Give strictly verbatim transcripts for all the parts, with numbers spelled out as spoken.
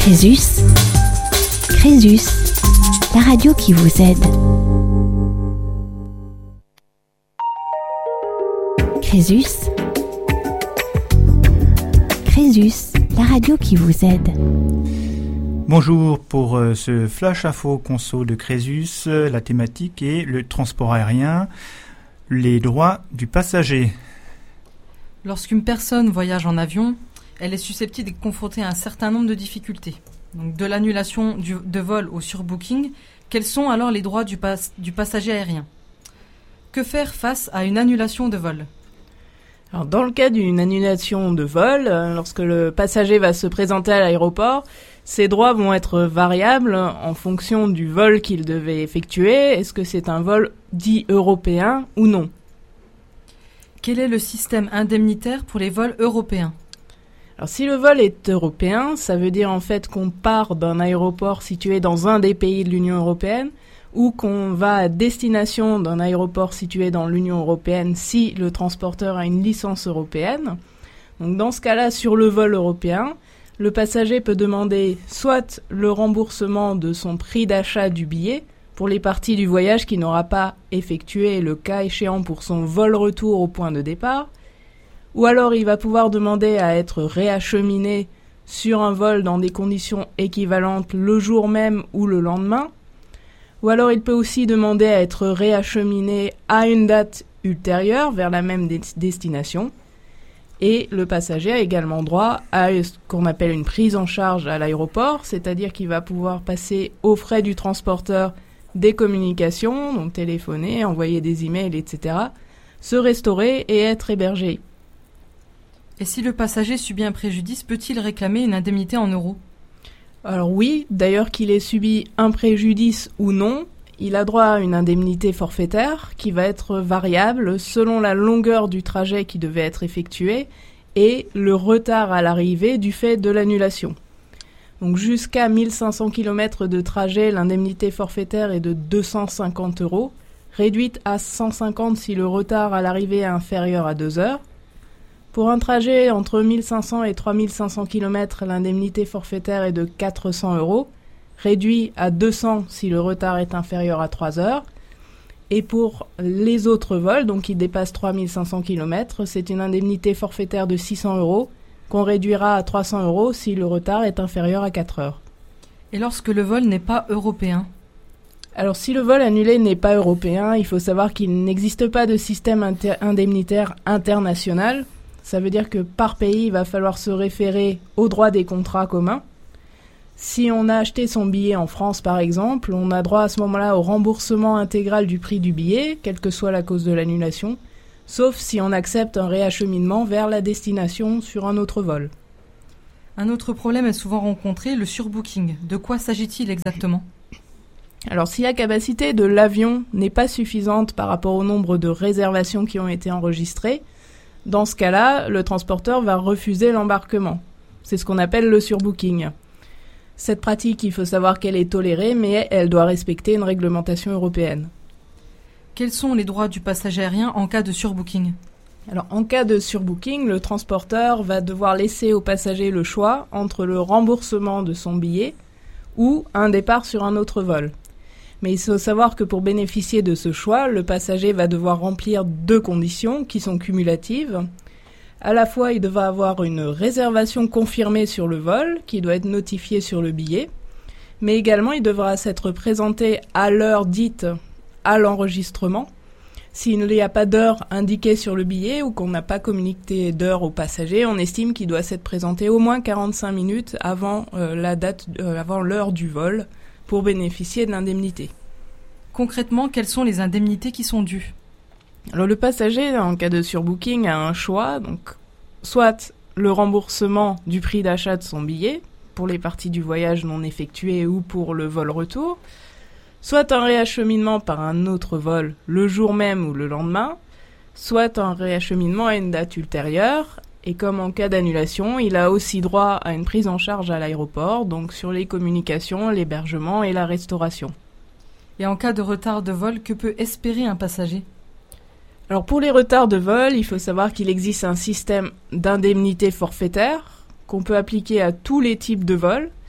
Crésus, Crésus, la radio qui vous aide. Crésus, Crésus, la radio qui vous aide. Bonjour, pour euh, ce flash info conso de Crésus, euh, la thématique est le transport aérien, les droits du passager. Lorsqu'une personne voyage en avion, elle est susceptible d'être confrontée à un certain nombre de difficultés. Donc, de l'annulation du, de vol au surbooking, quels sont alors les droits du, pas, du passager aérien ? Que faire face à une annulation de vol ? Alors, dans le cas d'une annulation de vol, lorsque le passager va se présenter à l'aéroport, ses droits vont être variables en fonction du vol qu'il devait effectuer. Est-ce que c'est un vol dit européen ou non ? Quel est le système indemnitaire pour les vols européens ? Alors, si le vol est européen, ça veut dire en fait qu'on part d'un aéroport situé dans un des pays de l'Union européenne ou qu'on va à destination d'un aéroport situé dans l'Union européenne si le transporteur a une licence européenne. Donc, dans ce cas-là, sur le vol européen, le passager peut demander soit le remboursement de son prix d'achat du billet pour les parties du voyage qu'il n'aura pas effectué, le cas échéant pour son vol retour au point de départ, ou alors il va pouvoir demander à être réacheminé sur un vol dans des conditions équivalentes le jour même ou le lendemain, ou alors il peut aussi demander à être réacheminé à une date ultérieure vers la même des- destination. Et le passager a également droit à ce qu'on appelle une prise en charge à l'aéroport, c'est-à-dire qu'il va pouvoir passer aux frais du transporteur des communications, donc téléphoner, envoyer des emails, et cetera, se restaurer et être hébergé. Et si le passager subit un préjudice, peut-il réclamer une indemnité en euros ? Alors oui, d'ailleurs qu'il ait subi un préjudice ou non, il a droit à une indemnité forfaitaire qui va être variable selon la longueur du trajet qui devait être effectué et le retard à l'arrivée du fait de l'annulation. Donc jusqu'à mille cinq cents kilomètres de trajet, l'indemnité forfaitaire est de deux cent cinquante euros, réduite à cent cinquante si le retard à l'arrivée est inférieur à deux heures. Pour un trajet entre mille cinq cents et trois mille cinq cents kilomètres, l'indemnité forfaitaire est de quatre cents euros, réduit à deux cents si le retard est inférieur à trois heures. Et pour les autres vols, donc qui dépassent trois mille cinq cents kilomètres, c'est une indemnité forfaitaire de six cents euros, qu'on réduira à trois cents euros si le retard est inférieur à quatre heures. Et lorsque le vol n'est pas européen ? Alors si le vol annulé n'est pas européen, il faut savoir qu'il n'existe pas de système inter- indemnitaire international. Ça veut dire que par pays, il va falloir se référer au droit des contrats communs. Si on a acheté son billet en France, par exemple, on a droit à ce moment-là au remboursement intégral du prix du billet, quelle que soit la cause de l'annulation, sauf si on accepte un réacheminement vers la destination sur un autre vol. Un autre problème est souvent rencontré, le surbooking. De quoi s'agit-il exactement ? Alors si la capacité de l'avion n'est pas suffisante par rapport au nombre de réservations qui ont été enregistrées, dans ce cas-là, le transporteur va refuser l'embarquement. C'est ce qu'on appelle le surbooking. Cette pratique, il faut savoir qu'elle est tolérée, mais elle doit respecter une réglementation européenne. Quels sont les droits du passager aérien en cas de surbooking ? Alors, en cas de surbooking, le transporteur va devoir laisser au passager le choix entre le remboursement de son billet ou un départ sur un autre vol. Mais il faut savoir que pour bénéficier de ce choix, le passager va devoir remplir deux conditions qui sont cumulatives. À la fois, il devra avoir une réservation confirmée sur le vol, qui doit être notifiée sur le billet, mais également il devra s'être présenté à l'heure dite à l'enregistrement. S'il n'y a pas d'heure indiquée sur le billet ou qu'on n'a pas communiqué d'heure au passager, on estime qu'il doit s'être présenté au moins quarante-cinq minutes avant euh, la date, euh, avant l'heure du vol, pour bénéficier de l'indemnité. Concrètement, quelles sont les indemnités qui sont dues ? Alors le passager, en cas de surbooking, a un choix, donc soit le remboursement du prix d'achat de son billet, pour les parties du voyage non effectuées ou pour le vol retour, soit un réacheminement par un autre vol le jour même ou le lendemain, soit un réacheminement à une date ultérieure, et comme en cas d'annulation, il a aussi droit à une prise en charge à l'aéroport, donc sur les communications, l'hébergement et la restauration. Et en cas de retard de vol, que peut espérer un passager ? Alors pour les retards de vol, il faut savoir qu'il existe un système d'indemnité forfaitaire qu'on peut appliquer à tous les types de vols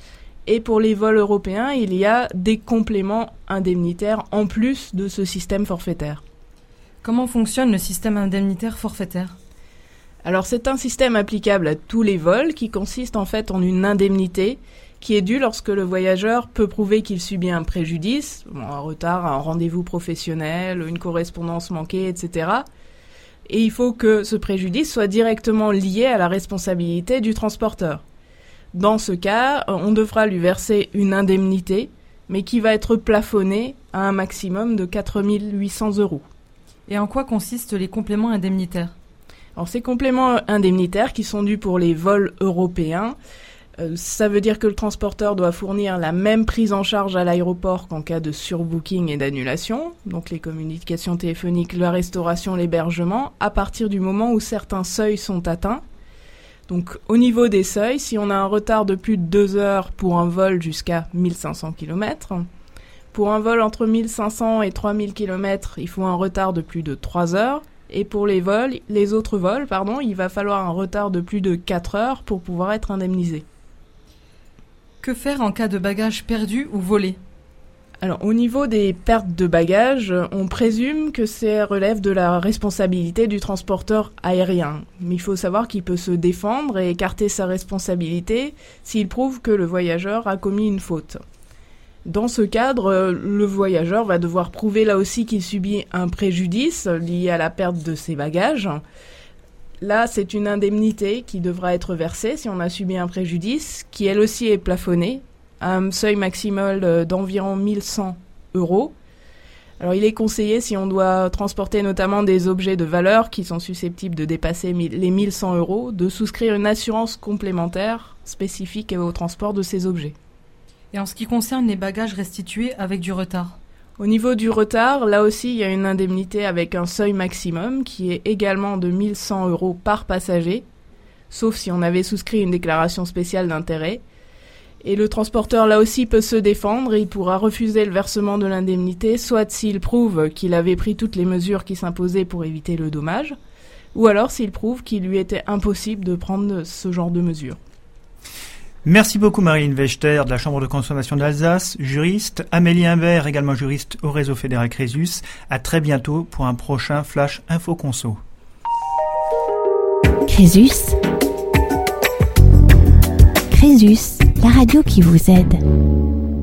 Et pour les vols européens, il y a des compléments indemnitaires en plus de ce système forfaitaire. Comment fonctionne le système indemnitaire forfaitaire ? Alors c'est un système applicable à tous les vols qui consiste en fait en une indemnité qui est due lorsque le voyageur peut prouver qu'il subit un préjudice, bon, un retard, un rendez-vous professionnel, une correspondance manquée, et cetera. Et il faut que ce préjudice soit directement lié à la responsabilité du transporteur. Dans ce cas, on devra lui verser une indemnité, mais qui va être plafonnée à un maximum de quatre mille huit cents euros. Et en quoi consistent les compléments indemnitaires ? Alors ces compléments indemnitaires qui sont dus pour les vols européens, euh, ça veut dire que le transporteur doit fournir la même prise en charge à l'aéroport qu'en cas de surbooking et d'annulation, donc les communications téléphoniques, la restauration, l'hébergement, à partir du moment où certains seuils sont atteints. Donc au niveau des seuils, si on a un retard de plus de deux heures pour un vol jusqu'à mille cinq cents kilomètres, pour un vol entre mille cinq cents et trois mille kilomètres, il faut un retard de plus de trois heures. Et pour les vols, les autres vols, pardon, il va falloir un retard de plus de quatre heures pour pouvoir être indemnisé. Que faire en cas de bagages perdus ou volés ? Alors, au niveau des pertes de bagages, on présume que ça relève de la responsabilité du transporteur aérien. Mais il faut savoir qu'il peut se défendre et écarter sa responsabilité s'il prouve que le voyageur a commis une faute. Dans ce cadre, le voyageur va devoir prouver là aussi qu'il subit un préjudice lié à la perte de ses bagages. Là, c'est une indemnité qui devra être versée si on a subi un préjudice, qui elle aussi est plafonnée à un seuil maximal d'environ mille cent euros. Alors, il est conseillé, si on doit transporter notamment des objets de valeur qui sont susceptibles de dépasser les mille cent euros, de souscrire une assurance complémentaire spécifique au transport de ces objets. Et en ce qui concerne les bagages restitués avec du retard ? Au niveau du retard, là aussi, il y a une indemnité avec un seuil maximum qui est également de mille cent euros par passager, sauf si on avait souscrit une déclaration spéciale d'intérêt. Et le transporteur, là aussi, peut se défendre et il pourra refuser le versement de l'indemnité, soit s'il prouve qu'il avait pris toutes les mesures qui s'imposaient pour éviter le dommage, ou alors s'il prouve qu'il lui était impossible de prendre ce genre de mesures. Merci beaucoup Marilyn Wechter de la Chambre de consommation d'Alsace, juriste, Amélie Imbert, également juriste au réseau fédéral Crésus. À très bientôt pour un prochain Flash Info Conso. Crésus. Crésus, la radio qui vous aide.